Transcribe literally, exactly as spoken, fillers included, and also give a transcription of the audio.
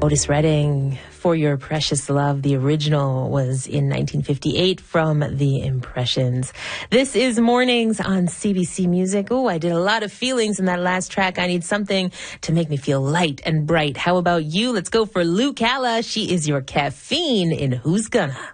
Otis Redding, For Your Precious Love. The original was in nineteen fifty-eight from The Impressions. This is Mornings on C B C Music. Oh, I did a lot of feelings in that last track. I need something to make me feel light and bright. How about you? Let's go for Lou Calla. She is your caffeine in Who's Gonna.